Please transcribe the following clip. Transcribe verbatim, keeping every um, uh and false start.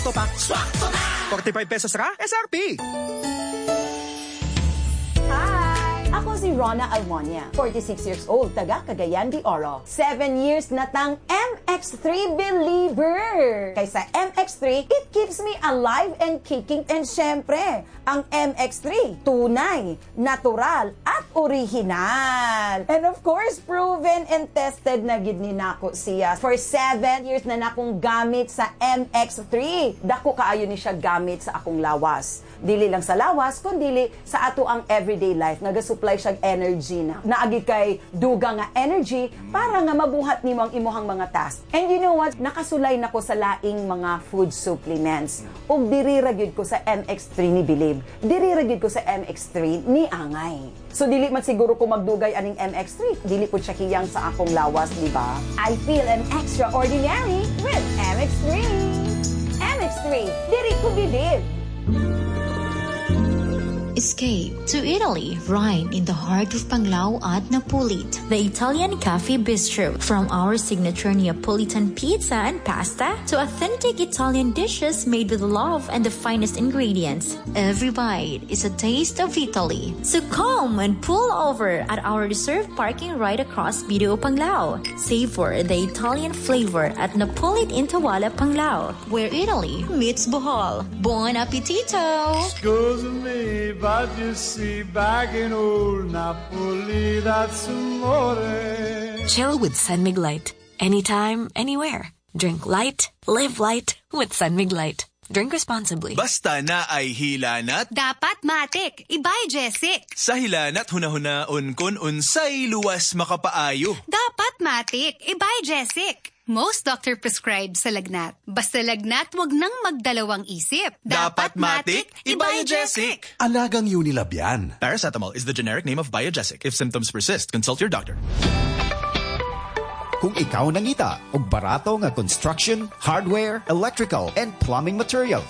Swakto pa. Swakto na! forty-five pesos ra, S R P. Ako si Rona Almonia, forty-six years old, taga Cagayan de Oro. seven years na tang M X three believer. Kaysa M X three, it keeps me alive and kicking. And syempre, ang M X three, tunay, natural, at original. And of course, proven and tested na gid ni nako siya. For seven years na nakong gamit sa M X three. Dako kaayo ni siya gamit sa akong lawas. Dili lang sa lawas, kundi sa ato ang everyday life. Nagasupply siya energy na. Naagi kay duga nga energy para nga mabuhat nimo ang imuhang mga task. And you know what? Nakasulay na ko sa laing mga food supplements. Ug diri ra gyud ko sa M X three ni Believe. Diri ra gyud ko sa M X three ni Angay. So dili man siguro ko magdugay aning M X three. Dili po siya kiyang sa akong lawas, di ba? I feel an extraordinary with M X three. M X three, diri ko Believe. Escape to Italy, right in the heart of Panglao at Napolit, the Italian Cafe Bistro. From our signature Neapolitan pizza and pasta to authentic Italian dishes made with love and the finest ingredients, every bite is a taste of Italy. So come and pull over at our reserved parking right across B D O Panglao. Savor the Italian flavor at Napolit in Tawala, Panglao, where Italy meets Bohol. Buon appetito! Excuse me, but you see, back in old Napoli, that's amore. Chill with Sunmig Light. Anytime, anywhere. Drink light, live light with Sunmig Light. Drink responsibly. Basta na ay hilanat. Dapat matik. Ibay Jessic. Sa hilanat hunahunaon kun unsay luwas makapaayo. Dapat matik. Ibay Jessic. Most doctor prescribe sa lagnat. Basta lagnat, wag nang magdalawang isip. Dapat matik, i-Biogesic. Alagang Unilab yan. Paracetamol is the generic name of Biogesic. If symptoms persist, consult your doctor. Kung ikaw nangita og barato nga construction, hardware, electrical, and plumbing materials,